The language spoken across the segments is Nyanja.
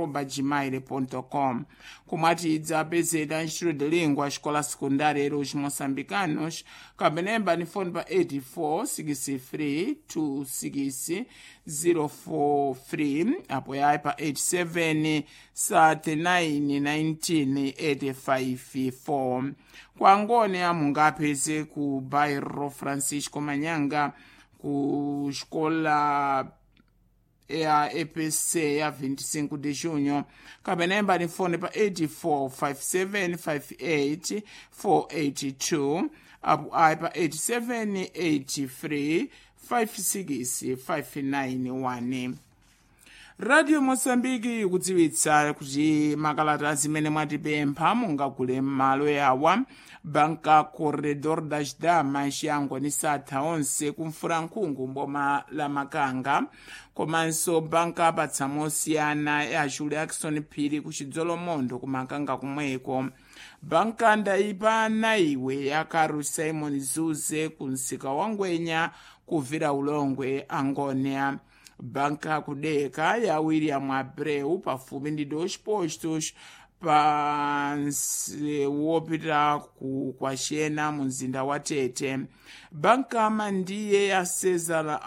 gmail.com. Kumwatidza apezeda Instituto de Língua Escola Secundária Heróis Moçambicanos, kabenemba ni fone pa 84632604 apo yayi pa 87391985. Kwangone amungapeze ku bairro Francisco Manyanga ku escola ya EPC ya 25 de junho, kabenemba ni fone pa 845758 apo ayi pa 8783565991. Radio Moçambique ikudziwitsa kuti makalata zimene mwatipempha mungagule m'malo yawa Banca Corredor das Damas yangoni satha onse kumfurankhungu mboma la Makanga, komanso banka patsamosiyana ya Julia Jackson Phiri ku Chidzolomondo ku Makanga kumweko, banka ndaipa naiwe ya Karu Simon Zuze ku msika wa Ngwenya kuvira ulongwe Angonia, banka kudeka ya William Abreu pafupi ndi dos postos wopita ku Kwashena mu mzinda wa Tete, banka mandiye ya Cesar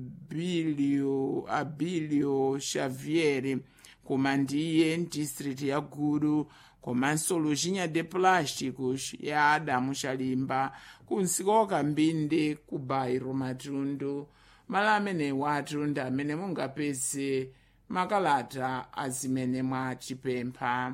Abilio Xavier kumandiye district ya Guru, komanso lojinha de plásticos ya Adamu Shalimba kunsikoka Mbinde ku bairro Matundu. Mala amene watu ndi amene mungapeze makalata azimene mwatipempha.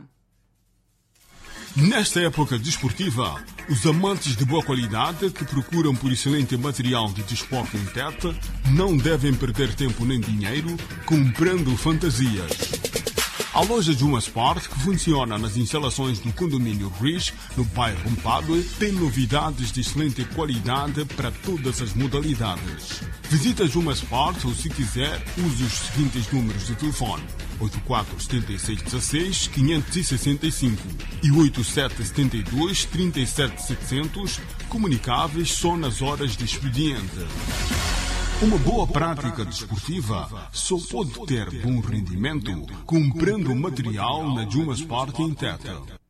Nesta época desportiva, os amantes de boa qualidade que procuram por excelente material de desporto em Tete não devem perder tempo nem dinheiro comprando fantasias. A loja Juma Sport, que funciona nas instalações do condomínio Riz, no bairro Mpadue, tem novidades de excelente qualidade para todas as modalidades. Visita Juma Sport ou, se quiser, use os seguintes números de telefone: 847616-565 e 8772-37700, comunicáveis só nas horas de expediente. Uma boa prática desportiva só pode ter bom rendimento comprando material na Juma Sport em Tete.